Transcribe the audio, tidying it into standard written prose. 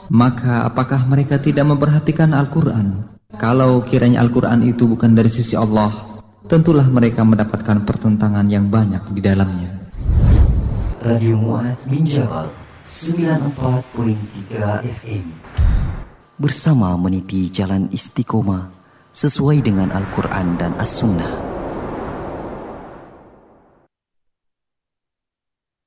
Maka apakah mereka tidak memperhatikan Al-Quran? Kalau kiranya Al-Quran itu bukan dari sisi Allah, tentulah mereka mendapatkan pertentangan yang banyak di dalamnya. Radio Mu'adz bin Jabal 94.3 FM bersama meniti jalan istiqomah sesuai dengan Al-Quran dan As-Sunnah.